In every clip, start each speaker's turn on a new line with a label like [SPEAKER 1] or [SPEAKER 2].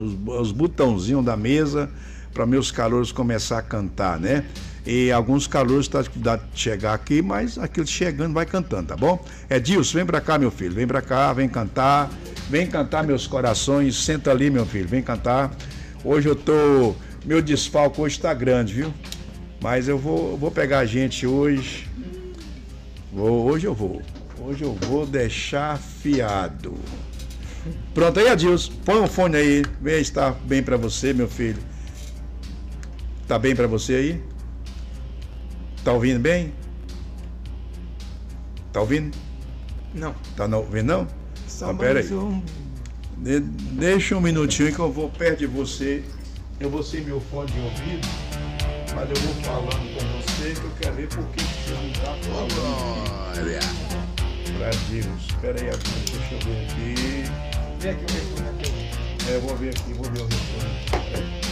[SPEAKER 1] os botãozinhos da mesa para meus calouros começar a cantar, né? E alguns calouros estão com dificuldade de chegar aqui, mas aquele chegando vai cantando, tá bom? Edilson, vem pra cá, meu filho, vem pra cá, vem cantar meus corações, senta ali, meu filho, vem cantar. Hoje eu tô, meu desfalque hoje tá grande, viu? Mas eu vou pegar a gente hoje, hoje eu vou deixar afiado. Pronto aí, Adilson, põe um fone aí, vê se tá bem pra você, meu filho. Tá bem pra você aí? Tá ouvindo bem? Tá ouvindo?
[SPEAKER 2] Não.
[SPEAKER 1] Tá não ouvindo não?
[SPEAKER 2] Só
[SPEAKER 1] pera aí.
[SPEAKER 2] um...
[SPEAKER 1] Deixa um minutinho que eu vou perto de você. Eu vou sem meu fone de ouvido, mas eu vou falando com você que eu quero ver por que você não tá falando.
[SPEAKER 3] Glória!
[SPEAKER 1] Pra Deus. Espera aí, deixa eu ver aqui.
[SPEAKER 2] Vem aqui o retorno aqui.
[SPEAKER 1] Eu vou ver aqui, vou ver o retorno.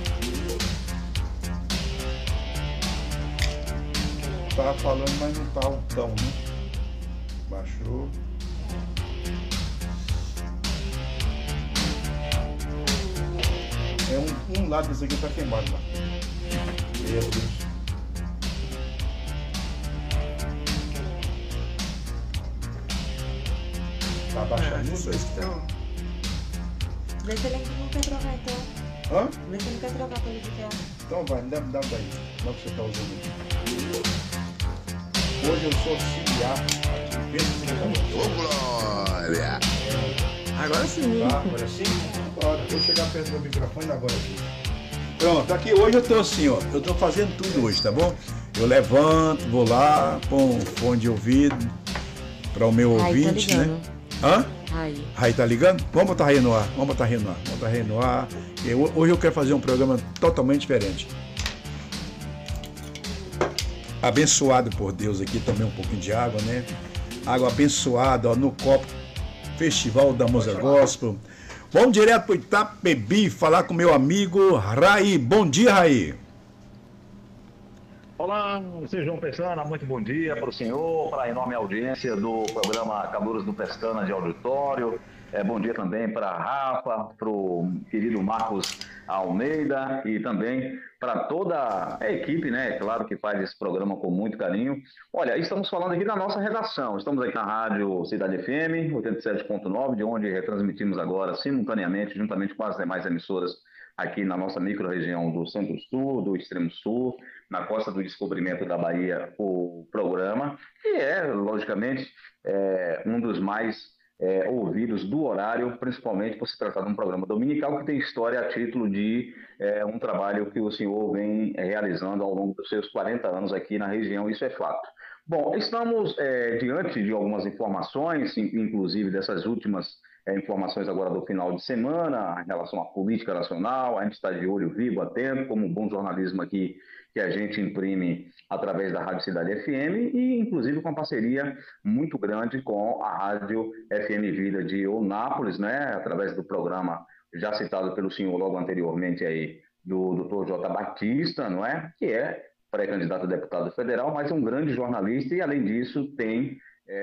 [SPEAKER 1] Tava falando, mas não tá o tão, né? Baixou. É um lado desse aqui tá queimado lá. Meu Deus. Tá baixando isso aí?
[SPEAKER 2] Então,
[SPEAKER 4] Vê se ele não quer trocar então.
[SPEAKER 1] Hã?
[SPEAKER 4] Vê se ele quer trocar pelo de ferro.
[SPEAKER 1] Então vai, dá daí. Dá o que você tá usando. Hoje eu sou auxiliar. Pensa que você tá
[SPEAKER 3] Ô, glória!
[SPEAKER 2] agora sim.
[SPEAKER 1] Tá, agora sim? Agora, vou chegar perto do microfone agora aqui. Pronto, aqui hoje eu tô assim, ó. Eu tô fazendo tudo hoje, tá bom? Eu levanto, vou lá, põe fone de ouvido para o meu ouvinte, né? Hã?
[SPEAKER 4] Aí.
[SPEAKER 1] Raí tá ligando? Vamos botar Raí no ar, vamos botar Raí no ar, vamos botar Raí no ar. Hoje eu quero fazer um programa totalmente diferente. Abençoado por Deus aqui, também um pouquinho de água, né? Água abençoada, ó, no copo. Festival da Música Gospel. Vamos direto pro Itapebi falar com meu amigo Raí. Bom dia, Raí.
[SPEAKER 5] Olá, seu João Pestana, muito bom dia para o senhor, para a enorme audiência do programa Calouros do Pestana de Auditório. Bom dia também para a Rafa, para o querido Marcos Almeida e também para toda a equipe, né? Claro que faz esse programa com muito carinho. Olha, estamos falando aqui da nossa redação. Estamos aqui na Rádio Cidade FM 87.9, de onde retransmitimos agora simultaneamente, juntamente com as demais emissoras aqui na nossa micro-região do Centro-Sul, do Extremo-Sul, na Costa do Descobrimento da Bahia, o programa, que logicamente, um dos mais ouvidos do horário, principalmente por se tratar de um programa dominical que tem história a título de um trabalho que o senhor vem realizando ao longo dos seus 40 anos aqui na região, isso é fato. Bom, estamos diante de algumas informações, inclusive dessas últimas informações agora do final de semana, em relação à política nacional. A gente está de olho vivo, atento, como um bom jornalismo aqui que a gente imprime através da Rádio Cidade FM e, inclusive, com uma parceria muito grande com a Rádio FM Vida de Eunápolis, né? Através do programa já citado pelo senhor logo anteriormente aí, do Dr. J. Batista, não é? Que é pré-candidato a deputado federal, mas é um grande jornalista e, além disso, tem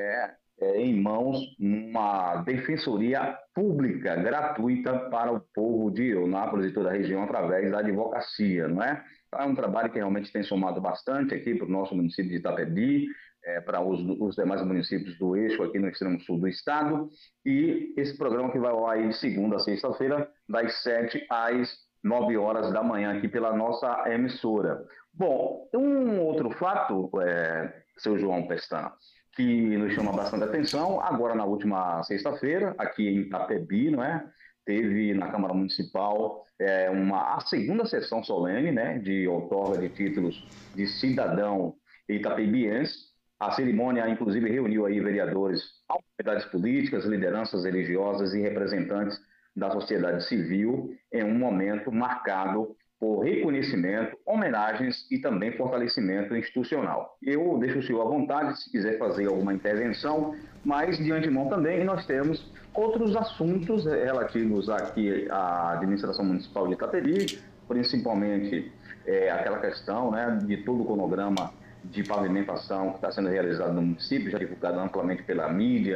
[SPEAKER 5] em mãos uma defensoria pública gratuita para o povo de Eunápolis e toda a região através da advocacia, não é? É um trabalho que realmente tem somado bastante aqui para o nosso município de Itapebi, para os demais municípios do eixo aqui no extremo sul do estado, e esse programa que vai ao ar de segunda a sexta-feira, das 7 às 9 horas da manhã aqui pela nossa emissora. Bom, um outro fato, seu João Pestana, que nos chama bastante atenção, agora na última sexta-feira, aqui em Itapebi, não é? Teve na Câmara Municipal a segunda sessão solene, né, de outorga de títulos de cidadão itapebiense. A cerimônia, inclusive, reuniu aí vereadores, autoridades políticas, lideranças religiosas e representantes da sociedade civil em um momento marcado por reconhecimento, homenagens e também fortalecimento institucional. Eu deixo o senhor à vontade se quiser fazer alguma intervenção, mas de antemão também nós temos outros assuntos relativos aqui à administração municipal de Itapebi, principalmente aquela questão, né, de todo o cronograma de pavimentação que está sendo realizado no município, já divulgado amplamente pela mídia,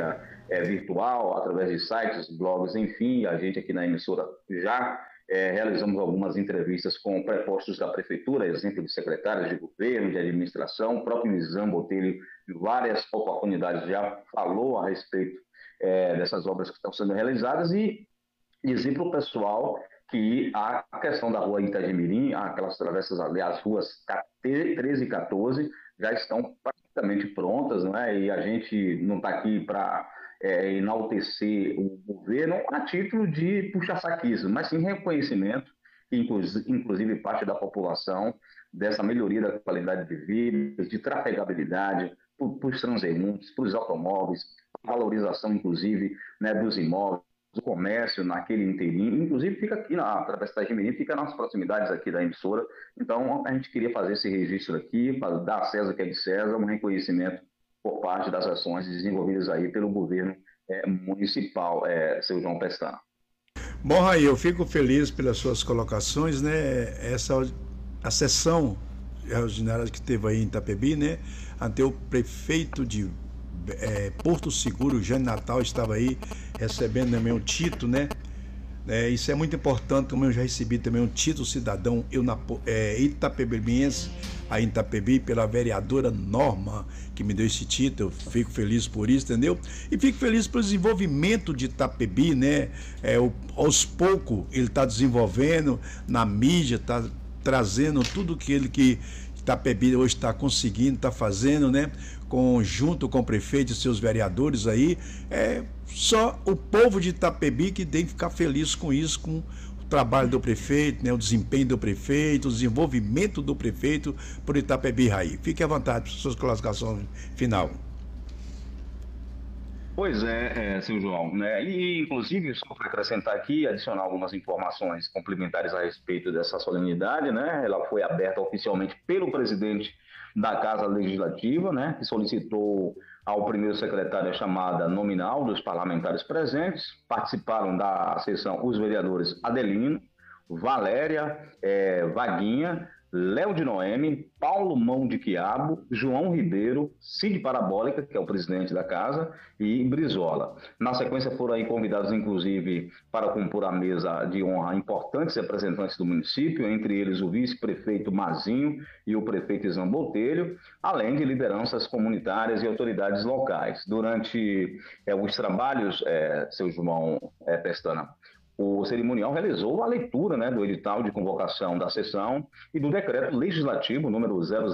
[SPEAKER 5] virtual, através de sites, blogs, enfim. A gente aqui na emissora já realizamos algumas entrevistas com prepostos da prefeitura, exemplo de secretários de governo, de administração. O próprio Nizam Botelho, em várias oportunidades, já falou a respeito dessas obras que estão sendo realizadas e dizer para o pessoal que a questão da rua Itagimirim, aquelas travessas ali, as ruas 13 e 14, já estão praticamente prontas, né? E a gente não está aqui para enaltecer o governo a título de puxa-saquismo, mas sim reconhecimento, inclusive parte da população, dessa melhoria da qualidade de vida, de trafegabilidade para os transeuntes, para os automóveis, valorização, inclusive, né, dos imóveis, do comércio naquele inteirinho, inclusive fica aqui na Travessa da Itagimirim, fica nas proximidades aqui da emissora. Então, a gente queria fazer esse registro aqui, para dar a César o que é de César, um reconhecimento por parte das ações desenvolvidas aí pelo governo municipal, seu João Pestana.
[SPEAKER 1] Bom, Raí, eu fico feliz pelas suas colocações, né? A sessão ordinária que teve aí em Itapebi, né? Até o prefeito de Porto Seguro, Jânio Natal, estava aí recebendo também um título, né? Isso é muito importante, como eu já recebi também um título cidadão itapebiense, aí em Itapebi, pela vereadora Norma, que me deu esse título. Eu fico feliz por isso, entendeu? E fico feliz pelo desenvolvimento de Itapebi, né? Aos poucos ele está desenvolvendo na mídia, está trazendo tudo que Itapebi hoje está conseguindo, está fazendo, né? Junto com o prefeito e seus vereadores aí. Só o povo de Itapebi que tem que ficar feliz com isso, com o trabalho do prefeito, né? O desempenho do prefeito, o desenvolvimento do prefeito por Itapebi, Raí. Fique à vontade para suas colocações final.
[SPEAKER 5] Pois seu João, né? E inclusive, só para acrescentar aqui, adicionar algumas informações complementares a respeito dessa solenidade, né? Ela foi aberta oficialmente pelo presidente da Casa Legislativa, né? Que solicitou ao primeiro secretário a chamada nominal dos parlamentares presentes. Participaram da sessão os vereadores Adelino, Valéria, Vaguinha, Léo de Noemi, Paulo Mão de Quiabo, João Ribeiro, Cid Parabólica, que é o presidente da casa, e Brizola. Na sequência foram aí convidados, inclusive, para compor a mesa de honra importantes representantes do município, entre eles o vice-prefeito Mazinho e o prefeito Nizam Botelho, além de lideranças comunitárias e autoridades locais. Durante os trabalhos, seu João Pestana, o cerimonial realizou a leitura, né, do edital de convocação da sessão e do decreto legislativo número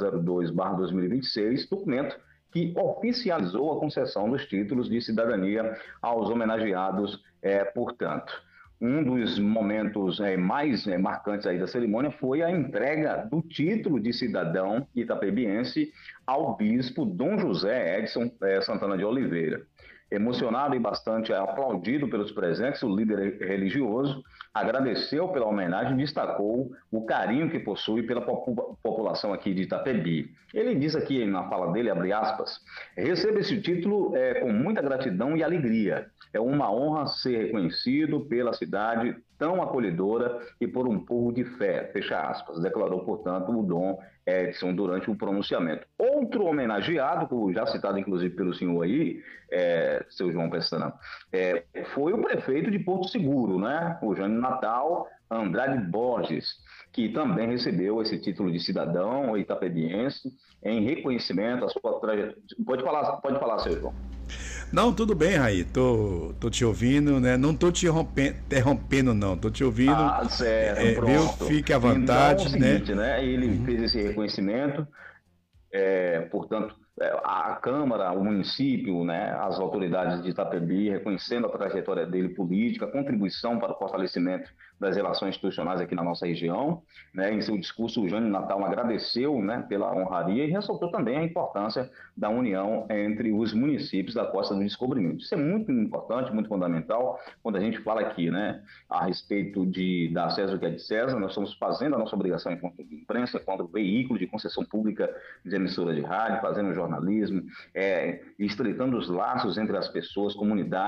[SPEAKER 5] 002/2026, documento que oficializou a concessão dos títulos de cidadania aos homenageados, portanto. Um dos momentos mais marcantes aí da cerimônia foi a entrega do título de cidadão itapebiense ao bispo Dom José Edson Santana de Oliveira. Emocionado e bastante aplaudido pelos presentes, o líder religioso agradeceu pela homenagem e destacou o carinho que possui pela população aqui de Itapebi. Ele diz aqui na fala dele, abre aspas, recebo esse título com muita gratidão e alegria. É uma honra ser reconhecido pela cidade tão acolhedora e por um povo de fé, fecha aspas, declarou, portanto, o Dom Edson durante o pronunciamento. Outro homenageado, já citado inclusive pelo senhor aí, seu João Pestana, foi o prefeito de Porto Seguro, né? O Jânio Natal Andrade Borges, que também recebeu esse título de cidadão itapebiense em reconhecimento à sua trajetória. Pode falar, seu João.
[SPEAKER 1] Não, tudo bem, Raí, tô te ouvindo, né? Não tô te interrompendo, não, tô te ouvindo.
[SPEAKER 5] Ah, certo, pronto.
[SPEAKER 1] Viu? Fique à vontade,
[SPEAKER 5] então, é o seguinte, né? Ele fez esse reconhecimento, portanto, a Câmara, o município, né, as autoridades de Itapebi, reconhecendo a trajetória dele política, a contribuição para o fortalecimento das relações institucionais aqui na nossa região, né? Em seu discurso, o Jânio Natal agradeceu, né, pela honraria e ressaltou também a importância da união entre os municípios da Costa do Descobrimento. Isso é muito importante, muito fundamental, quando a gente fala aqui, né, a respeito da César o que é de César. Nós estamos fazendo a nossa obrigação enquanto imprensa, enquanto veículo de concessão pública de emissora de rádio, fazendo jornalismo, estreitando os laços entre as pessoas, comunidade,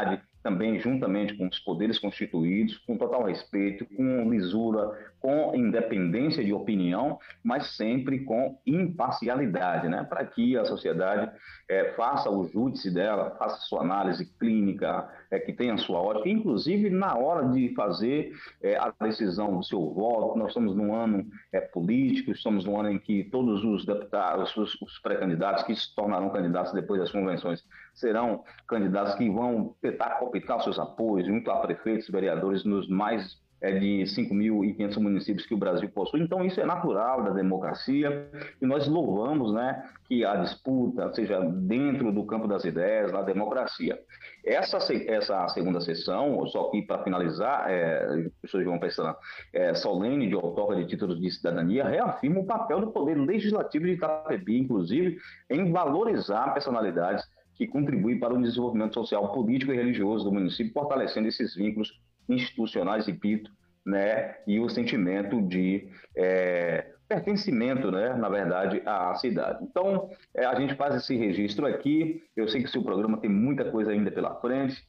[SPEAKER 5] também juntamente com os poderes constituídos, com total respeito, com lisura, com independência de opinião, mas sempre com imparcialidade, né? Para que a sociedade faça o júdice dela, faça sua análise clínica, que tenha sua ótica, inclusive na hora de fazer a decisão do seu voto. Nós estamos num ano político, estamos num ano em que todos os deputados, os pré-candidatos que se tornarão candidatos depois das convenções, serão candidatos que vão tentar cooptar seus apoios junto a prefeitos, vereadores nos mais de 5.500 municípios que o Brasil possui. Então, isso é natural da democracia e nós louvamos, né, que a disputa seja dentro do campo das ideias, da democracia. Essa segunda sessão, só que para finalizar, professor João Pestana, solene de outorga de títulos de cidadania, reafirma o papel do Poder Legislativo de Itapebi, inclusive, em valorizar personalidades que contribuem para o desenvolvimento social, político e religioso do município, fortalecendo esses vínculos institucionais, repito, né, e o sentimento de pertencimento, né, na verdade, à cidade. Então, a gente faz esse registro aqui. Eu sei que o seu programa tem muita coisa ainda pela frente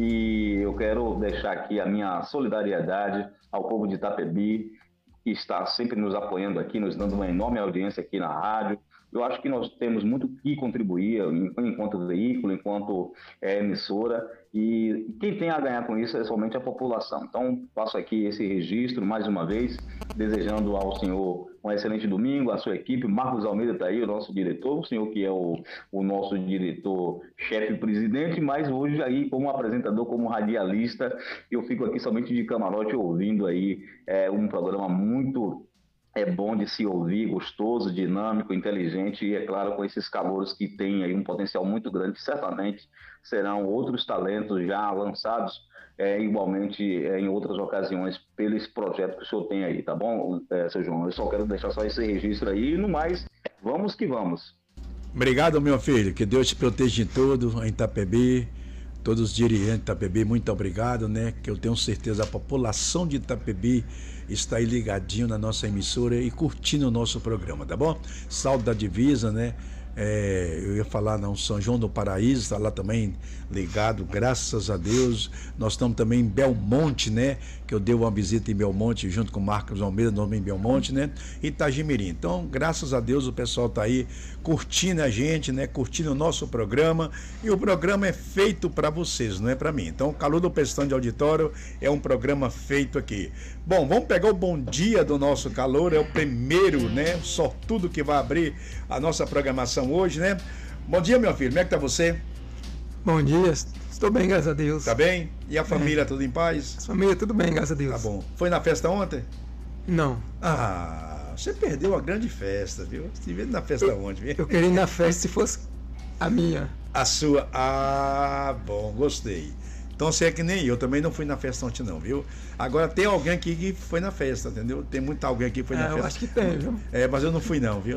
[SPEAKER 5] e eu quero deixar aqui a minha solidariedade ao povo de Itapebi, que está sempre nos apoiando aqui, nos dando uma enorme audiência aqui na rádio. Eu acho que nós temos muito que contribuir enquanto veículo, enquanto emissora, e quem tem a ganhar com isso é somente a população. Então, faço aqui esse registro mais uma vez, desejando ao senhor um excelente domingo, a sua equipe. Marcos Almeida está aí, o nosso diretor, o senhor que é o nosso diretor-chefe presidente, mas hoje aí como apresentador, como radialista, eu fico aqui somente de camarote ouvindo aí um programa muito bom de se ouvir, gostoso, dinâmico, inteligente e, é claro, com esses calouros que têm aí um potencial muito grande, que certamente serão outros talentos já lançados igualmente em outras ocasiões pelo esse projeto que o senhor tem aí, tá bom, seu João? Eu só quero deixar só esse registro aí e no mais, vamos que vamos.
[SPEAKER 1] Obrigado, meu filho, que Deus te proteja em tudo, em Itapebi. Todos os dirigentes de Itapebi, muito obrigado, né? Que eu tenho certeza a população de Itapebi está aí ligadinho na nossa emissora e curtindo o nosso programa, tá bom? Saldo da Divisa, né? Eu ia falar não, São João do Paraíso, está lá também ligado, graças a Deus. Nós estamos também em Belmonte, né? Que eu dei uma visita em Belmonte junto com o Marcos Almeida, nome em Belmonte, né? E Itagimirim. Então, graças a Deus, o pessoal está aí curtindo a gente, né? Curtindo o nosso programa. E o programa é feito para vocês, não é para mim. Então, o Calor do Pestana de Auditório é um programa feito aqui. Bom, vamos pegar o bom dia do nosso calor, é o primeiro, né? Só tudo que vai abrir a nossa programação hoje, né? Bom dia, meu filho, como é que tá você?
[SPEAKER 2] Bom dia, estou bem, graças a Deus.
[SPEAKER 1] Tá bem? E a família, tudo em paz?
[SPEAKER 2] A família, tudo bem, graças a Deus.
[SPEAKER 1] Tá bom. Foi na festa ontem?
[SPEAKER 2] Não.
[SPEAKER 1] Você perdeu a grande festa, viu? Você veio na festa ontem, viu?
[SPEAKER 2] Eu queria ir na festa se fosse a minha.
[SPEAKER 1] A sua? Bom, gostei. Então você é que nem eu também não fui na festa ontem não, viu? Agora tem alguém aqui que foi na festa, entendeu? Tem muito alguém aqui que foi na festa.
[SPEAKER 2] Eu acho que tem, viu?
[SPEAKER 1] Mas eu não fui não, viu?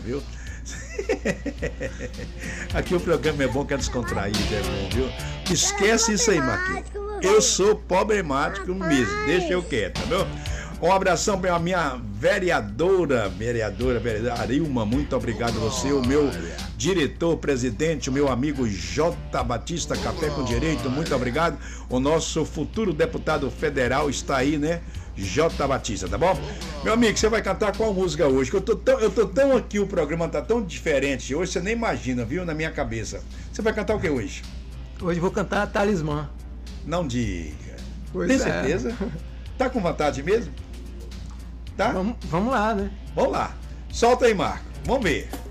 [SPEAKER 1] Aqui o programa é bom, que é descontraído, é bom, viu? Esquece isso aí, Marquinhos. Eu sou problemático mesmo, deixa eu quieto, tá bom? Um abração para a minha vereadora Arilma, muito obrigado a você, o meu diretor, presidente, o meu amigo J. Batista, Café com Direito, muito obrigado. O nosso futuro deputado federal está aí, né? J. Batista, tá bom? Meu amigo, você vai cantar qual música hoje? Que eu tô tão aqui, o programa tá tão diferente hoje, você nem imagina, viu? Na minha cabeça. Você vai cantar o que hoje?
[SPEAKER 2] Hoje vou cantar Talismã.
[SPEAKER 1] Não diga.
[SPEAKER 2] Pois
[SPEAKER 1] Tem certeza? Tá com vontade mesmo? Tá?
[SPEAKER 2] Vamos lá, né?
[SPEAKER 1] Vamos lá. Solta aí, Marco. Vamos ver.